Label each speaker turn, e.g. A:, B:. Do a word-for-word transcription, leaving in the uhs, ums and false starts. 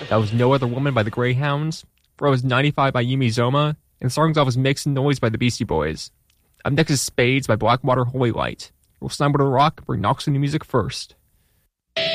A: That was No Other Woman by the Greyhounds. Before was ninety-five by Yumi Zoma. And starting off was Mix and Noise by the Beastie Boys. Up next is Spades by Blackwater Holy Light. We'll slam to the rock, bring Knox new music first.